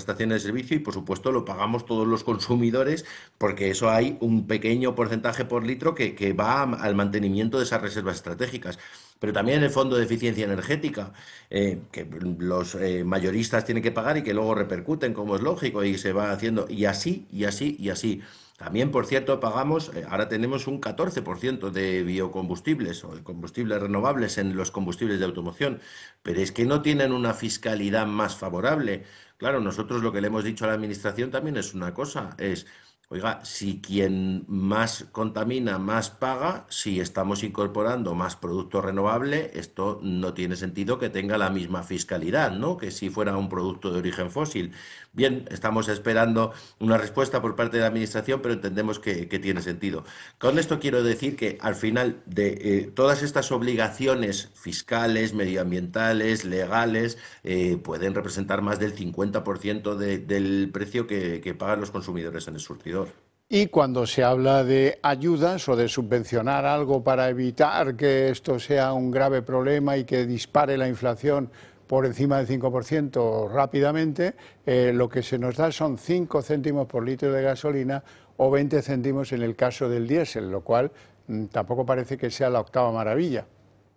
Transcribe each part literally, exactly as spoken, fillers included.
estaciones de servicio y, por supuesto, lo pagamos todos los consumidores porque eso hay un pequeño porcentaje por litro que, que va al mantenimiento de esas reservas estratégicas. Pero también el fondo de eficiencia energética, eh, que los eh, mayoristas tienen que pagar y que luego repercuten, como es lógico, y se va haciendo, y así, y así, y así. También, por cierto, pagamos, eh, ahora tenemos un catorce por ciento de biocombustibles o de combustibles renovables en los combustibles de automoción, pero es que no tienen una fiscalidad más favorable. Claro, nosotros lo que le hemos dicho a la Administración también es una cosa, es, oiga, si quien más contamina, más paga, si estamos incorporando más producto renovable, esto no tiene sentido que tenga la misma fiscalidad, ¿no? Que si fuera un producto de origen fósil. Bien, estamos esperando una respuesta por parte de la Administración, pero entendemos que, que tiene sentido. Con esto quiero decir que al final de eh, todas estas obligaciones fiscales, medioambientales, legales, eh, pueden representar más del cincuenta por ciento de, del precio que, que pagan los consumidores en el surtidor. Y cuando se habla de ayudas o de subvencionar algo para evitar que esto sea un grave problema y que dispare la inflación por encima del cinco por ciento rápidamente, eh, lo que se nos da son cinco céntimos por litro de gasolina o veinte céntimos en el caso del diésel, lo cual mmm, tampoco parece que sea la octava maravilla.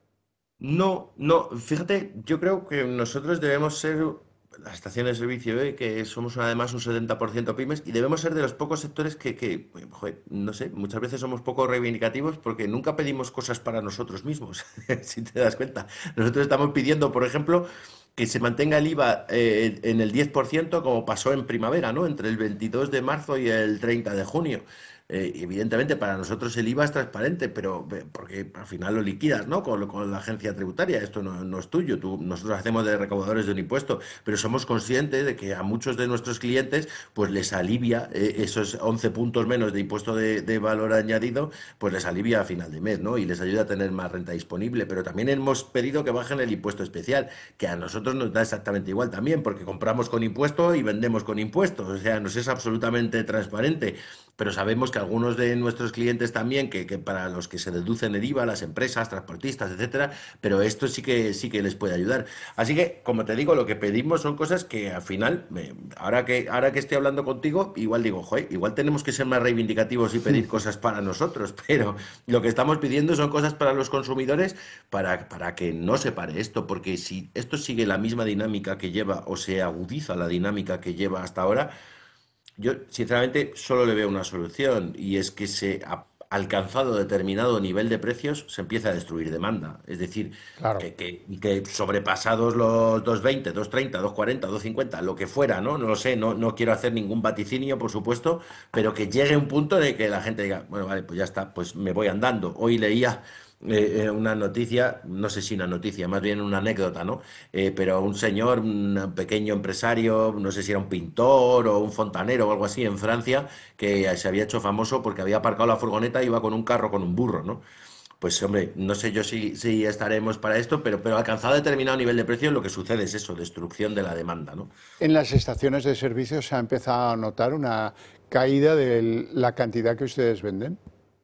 No, no, fíjate, yo creo que nosotros debemos ser las estaciones de servicio, ¿eh? Que somos además un setenta por ciento pymes y debemos ser de los pocos sectores que, que, joder, no sé, muchas veces somos poco reivindicativos porque nunca pedimos cosas para nosotros mismos, si te das cuenta. Nosotros estamos pidiendo, por ejemplo, que se mantenga el IVA eh, en el diez por ciento como pasó en primavera, ¿no? Entre el veintidós de marzo y el treinta de junio. Eh, evidentemente para nosotros el IVA es transparente, pero eh, porque al final lo liquidas, ¿no? Con, con la agencia tributaria, esto no, no es tuyo, tú, nosotros hacemos de recaudadores de un impuesto, pero somos conscientes de que a muchos de nuestros clientes pues les alivia eh, esos once puntos menos de impuesto de, de valor añadido, pues les alivia a final de mes, ¿no? Y les ayuda a tener más renta disponible, pero también hemos pedido que bajen el impuesto especial, que a nosotros nos da exactamente igual también, porque compramos con impuesto y vendemos con impuestos, o sea, nos es absolutamente transparente, pero sabemos que algunos de nuestros clientes también, que, que para los que se deducen el IVA, las empresas, transportistas, etcétera, pero esto sí que sí que les puede ayudar. Así que, como te digo, lo que pedimos son cosas que al final, me- ahora que ahora que estoy hablando contigo, igual digo, joder, igual tenemos que ser más reivindicativos y pedir cosas para nosotros, pero lo que estamos pidiendo son cosas para los consumidores para, para que no se pare esto, porque si esto sigue la misma dinámica que lleva o se agudiza la dinámica que lleva hasta ahora, yo, sinceramente, solo le veo una solución y es que se ha alcanzado determinado nivel de precios se empieza a destruir demanda. Es decir, Claro. que, que, que sobrepasados los dos veinte, dos treinta, dos cuarenta, dos cincuenta, lo que fuera, ¿no? No lo sé, no, no quiero hacer ningún vaticinio, por supuesto, pero que llegue un punto en el que la gente diga, bueno, vale, pues ya está, pues me voy andando. Hoy leía eh, eh, una noticia, no sé si una noticia, más bien una anécdota, ¿no? Eh, pero un señor, un pequeño empresario, no sé si era un pintor o un fontanero o algo así en Francia, que se había hecho famoso porque había aparcado la furgoneta y iba con un carro con un burro, ¿no? Pues hombre, no sé yo si, si estaremos para esto, pero, pero alcanzado determinado nivel de precio, lo que sucede es eso, destrucción de la demanda, ¿no? En las estaciones de servicio se ha empezado a notar una caída de la cantidad que ustedes venden.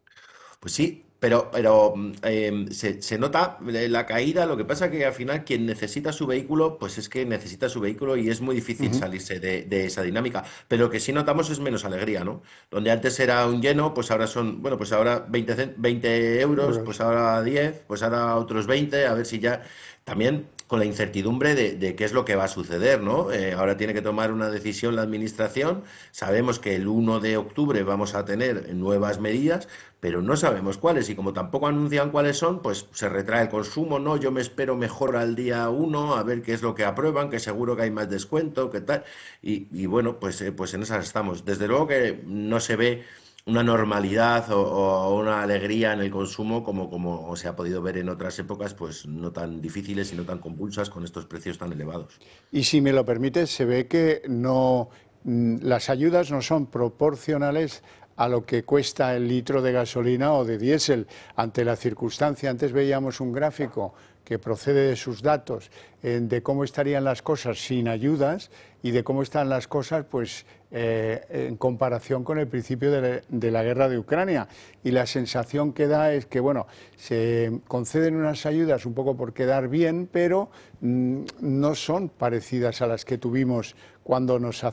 Pues sí, pero, pero mm, em, se, se nota eh, la caída. Lo que pasa que al final quien necesita su vehículo, pues es que necesita su vehículo y es muy difícil Ujú. salirse de, de esa dinámica. Pero lo que sí notamos es menos alegría, ¿no? Donde antes era un lleno, pues ahora son, bueno, pues ahora veinte cen- veinte euros, Euros. pues ahora diez, pues ahora otros veinte, a ver si ya. También con la incertidumbre de, de qué es lo que va a suceder, ¿no? Eh, ahora tiene que tomar una decisión la administración. Sabemos que el uno de octubre vamos a tener nuevas medidas, pero no sabemos cuáles y como tampoco anuncian cuáles son, pues se retrae el consumo, ¿no? Yo me espero mejor al día uno a ver qué es lo que aprueban, que seguro que hay más descuento, qué tal. Y, y bueno, pues, eh, pues en esas estamos. Desde luego que no se ve una normalidad o, o una alegría en el consumo como, como se ha podido ver en otras épocas, pues no tan difíciles y no tan convulsas con estos precios tan elevados. Y si me lo permite, se ve que no, mm, las ayudas no son proporcionales a lo que cuesta el litro de gasolina o de diésel. Ante la circunstancia, antes veíamos un gráfico que procede de sus datos eh, de cómo estarían las cosas sin ayudas y de cómo están las cosas pues eh, en comparación con el principio de la, de la guerra de Ucrania. Y la sensación que da es que, bueno, se conceden unas ayudas un poco por quedar bien, pero mm, no son parecidas a las que tuvimos cuando nos